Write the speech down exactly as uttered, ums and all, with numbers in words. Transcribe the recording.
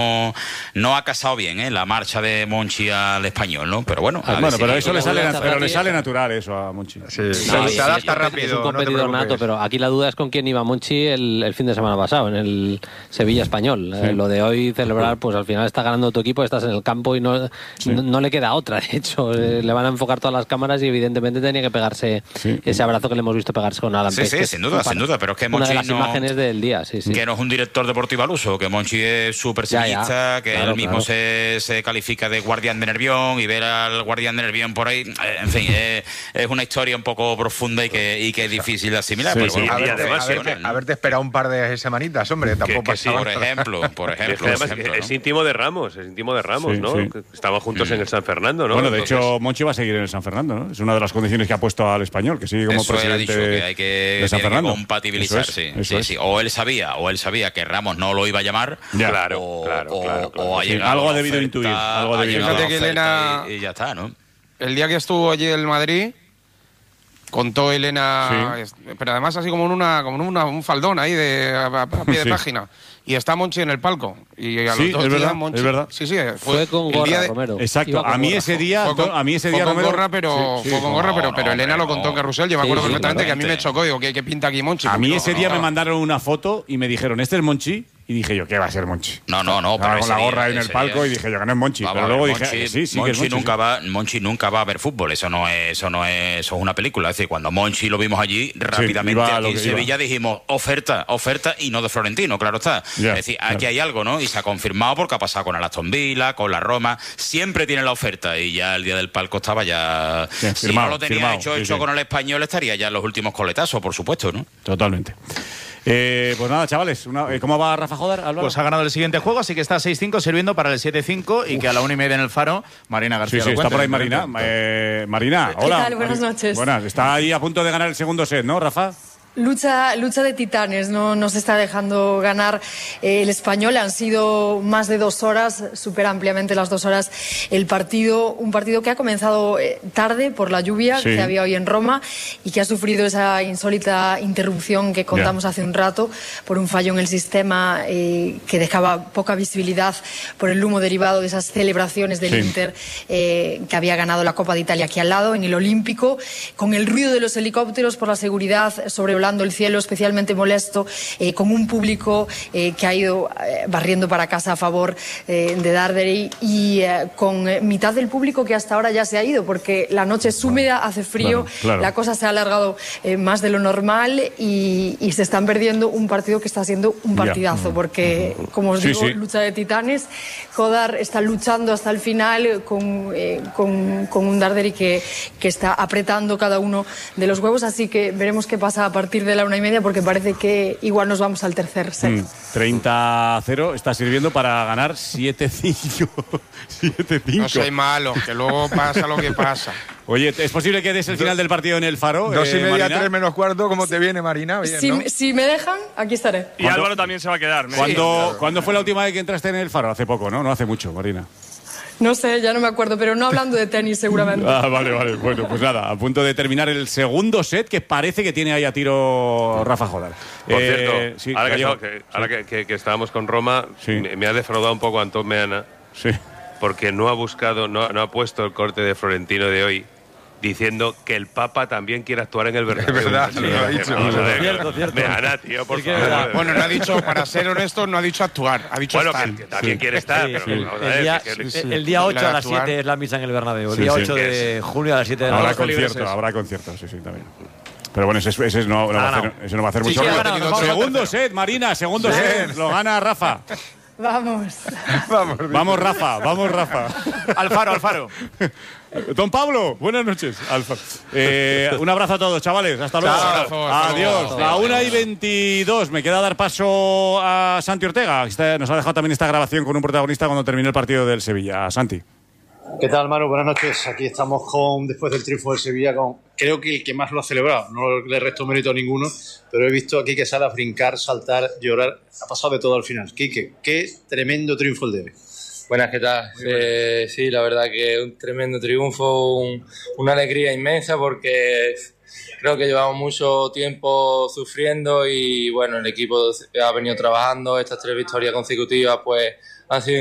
no ha casado bien, ¿eh? La marcha de Monchi al Español, ¿no? Pero bueno, ah, bueno, pero eso le sale, pero le sale natural eso a Monchi. Sí, no, se, se adapta rápido. Es un competidor no nato, pero aquí la duda es con quién iba Monchi el, el fin de semana pasado, en el Sevilla Español. Sí. Eh, lo de hoy celebrar, pues al final está ganando tu equipo, estás en el campo y no, sí. no, no le queda otra. De hecho, eh, le van a enfocar todas las cámaras y evidentemente tenía que pegarse sí. ese abrazo que le hemos visto pegarse con Alan Sí, Pérez, sí, sin duda, sin duda, pero es que Monchi una de las no, imágenes del día, sí, sí. Que no es un director deportivo al uso, que Monchi es súper sevillista, que claro, él mismo claro. se, se califica de guardián de Nervión y ver al guardián de Nervión por ahí, en fin, es, es una historia un poco profunda y que, y que es difícil de asimilar. Sí, pero sí, bueno, haberte, además, haberte, ¿no? haberte esperado un par de semanitas, hombre, tampoco que, que sí, por ejemplo, por ejemplo. Es, que además, ejemplo, es ¿no? íntimo de Ramos, es íntimo de Ramos, sí, ¿no? Sí. Estaban juntos mm. en el San Fernando, ¿no? Bueno, de Entonces... hecho, Monchi va a seguir en el San Fernando, ¿no? Es una de las condiciones que ha puesto al Español, que sigue como eso presidente dicho, que hay que, de San Fernando. Que compatibilizar, eso es, sí, eso sí, es. sí. O él sabía, o él sabía que Ramos no lo iba a llamar, ya. claro, o, claro, o, claro, claro. o ha Sí, llegado algo ha la debido oferta, intuir, algo ha ha debido llegado intuir. la Fíjate que oferta Elena- y, y ya está, ¿no? El día que estuvo allí en Madrid, contó Elena, Sí. pero además así como en una, como en una, un faldón ahí de, a, a pie de Sí. página. Y está Monchi en el palco. Y a Sí, los dos es días verdad, Monchi. es verdad. Sí, sí. Fue, Fue con el gorra, día de- Romero. Exacto, Iba con a mí gorra. ese día, Fue con, a mí ese fue día con Romero, gorra, pero sí, sí. fue con gorra, No, pero, no, pero Elena hombre, lo contó no. en Carrusel. Yo me Sí, acuerdo sí, perfectamente que a mí me totalmente. chocó. Digo, ¿qué, qué pinta aquí Monchi? A mí Digo, ese no, día no, me mandaron una foto y me dijeron, este es Monchi, y dije yo, ¿qué va a ser Monchi? No, no, no. Estaba pero con la ese gorra día, ahí en el ese palco día. y dije yo, que no es Monchi. Vamos Pero a luego ver, dije, Monchi, sí, sí, Monchi que es Monchi. nunca va, Monchi nunca va a ver fútbol, eso no es, eso no es, eso es una película. Es decir, cuando Monchi lo vimos allí, rápidamente iba a aquí lo en que Sevilla iba. dijimos oferta, oferta y no de Florentino, claro está. Ya, es decir, aquí claro. hay algo, ¿no? Y se ha confirmado porque ha pasado con el Aston Villa, con la Roma, siempre tiene la oferta y ya el día del palco estaba ya. Sí, si firmado, no lo tenía firmado, hecho, sí, hecho sí. con el Español, estaría ya en los últimos coletazos, por supuesto, ¿no? Totalmente. Eh, pues nada, chavales, una, eh, ¿cómo va Rafa Jodar, Álvaro? Pues ha ganado el siguiente juego, así que está seis cinco sirviendo para el siete cinco y que a la una y media en el Faro, Marina García. Sí, sí, lo está cuente, por ahí evidentemente. Marina. Eh, Marina, hola. ¿Qué tal? Buenas noches. Buenas, está ahí a punto de ganar el segundo set, ¿no, Rafa? Lucha, lucha de titanes, no nos está dejando ganar eh, el Español. Han sido más de dos horas, supera ampliamente las dos horas el partido. Un partido que ha comenzado eh, tarde por la lluvia Sí. que había hoy en Roma y que ha sufrido esa insólita interrupción que contamos Ya. hace un rato por un fallo en el sistema eh, que dejaba poca visibilidad por el humo derivado de esas celebraciones del Sí. Inter eh, que había ganado la Copa de Italia aquí al lado, en el Olímpico, con el ruido de los helicópteros por la seguridad sobrevolando el cielo, especialmente molesto, eh, con un público eh, que ha ido eh, barriendo para casa a favor eh, de Darderi y eh, con eh, mitad del público que hasta ahora ya se ha ido porque la noche es húmeda, hace frío, Claro, claro. la cosa se ha alargado eh, más de lo normal y, y se están perdiendo un partido que está siendo un Ya. partidazo porque, como os Sí, digo, sí. lucha de titanes. Jodar está luchando hasta el final con, eh, con, con un Darderi que, que está apretando cada uno de los huevos, así que veremos qué pasa a partir de la una y media porque parece que igual nos vamos al tercer set. Mm, treinta a cero está sirviendo para ganar siete cinco. siete cinco. No soy malo, que luego pasa lo que pasa. Oye, ¿es posible que des el final del partido en el Faro? Dos y eh, media, Marina? tres menos cuarto, ¿cómo te viene, Marina? Bien, Si, ¿no? si me dejan, aquí estaré. Y Álvaro también se va a quedar. me- ¿Cuándo, claro. ¿Cuándo fue la última vez que entraste en el Faro? Hace poco, ¿no? No hace mucho, Marina. No sé, ya no me acuerdo, pero no hablando de tenis seguramente. Ah, vale, vale. Bueno, pues nada, a punto de terminar el segundo set que parece que tiene ahí a tiro Rafa Jodar. Por Eh, cierto, sí, ahora, que, Gallego. estaba- que- ahora que, que- que estábamos con Roma, Sí. me, me ha defraudado un poco Antón Meana Sí. porque no ha buscado, no, no ha puesto el corte de Florentino de hoy diciendo que el Papa también quiere actuar en el Bernabéu. Es verdad, Sí, lo ha dicho. vamos a ver. Cierto, cierto. Meana, tío, por Es que es verdad. favor. Bueno, no ha dicho, para ser honesto, no ha dicho actuar, ha dicho Bueno, estar. que, que también quiere estar, Sí, pero sí. vamos a El ver, día, que- que- sí. el día ocho La a las actuar. siete es la misa en el Bernabéu. El Sí, día sí. ocho de junio a las siete de la Habrá noche. concierto, habrá concierto, sí, sí, también. Pero bueno, ese, ese no, no va a Ha hacer, ganado. ese no va a hacer Sí, mucho sí, ha ruido. ganado, nos vamos al Segundo tercero. set, Marina, segundo set. Lo gana Rafa. Vamos. Vamos, Vamos, Rafa, vamos, Rafa. Alfaro, Alfaro. Don Pablo, buenas noches. Alfa. Eh, un abrazo a todos, chavales. Hasta luego. Chao, hasta Adiós. luego. La una y veintidós. Me queda dar paso a Santi Ortega. Este- nos ha dejado también esta grabación con un protagonista cuando terminó el partido del Sevilla. Santi. ¿Qué tal, Manu? Buenas noches. Aquí estamos con después del triunfo del Sevilla, con creo que el que más lo ha celebrado. No le resto mérito a ninguno, pero he visto a Quique Salas brincar, saltar, llorar. Ha pasado de todo al final. Quique, qué tremendo triunfo el de hoy. Buenas, ¿qué tal? Eh, sí, la verdad que un tremendo triunfo, un- una alegría inmensa porque creo que llevamos mucho tiempo sufriendo y bueno, el equipo ha venido trabajando, estas tres victorias consecutivas pues ha sido